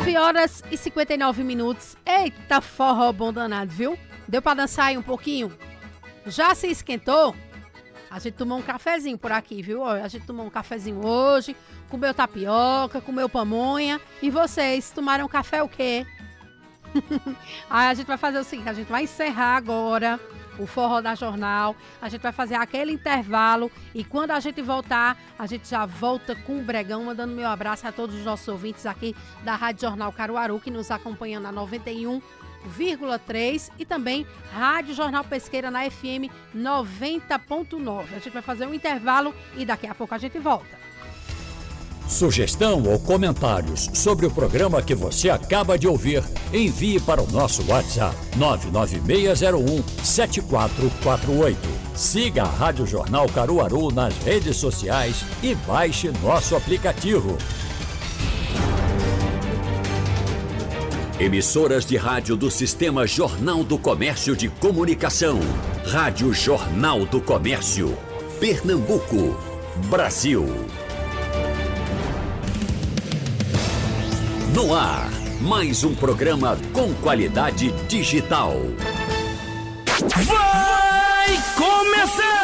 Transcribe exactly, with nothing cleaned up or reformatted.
nove horas e cinquenta e nove minutos. Eita, forró bom danado, viu? Deu pra dançar aí um pouquinho? Já se esquentou? A gente tomou um cafezinho por aqui, viu? A gente tomou um cafezinho hoje, comeu tapioca, comeu pamonha. E vocês, tomaram café o quê? Aí a gente vai fazer o seguinte, a gente vai encerrar agora o Forró da Jornal, a gente vai fazer aquele intervalo e quando a gente voltar, a gente já volta com o Bregão, mandando meu abraço a todos os nossos ouvintes aqui da Rádio Jornal Caruaru, que nos acompanham na noventa e um vírgula três e também Rádio Jornal Pesqueira na F M noventa ponto nove. A gente vai fazer um intervalo e daqui a pouco a gente volta. Sugestão ou comentários sobre o programa que você acaba de ouvir, envie para o nosso WhatsApp nove nove seis zero um sete quatro quatro oito. Siga a Rádio Jornal Caruaru nas redes sociais e baixe nosso aplicativo. Emissoras de rádio do Sistema Jornal do Comércio de Comunicação. Rádio Jornal do Comércio. Pernambuco, Brasil. No ar, mais um programa com qualidade digital. Vai começar!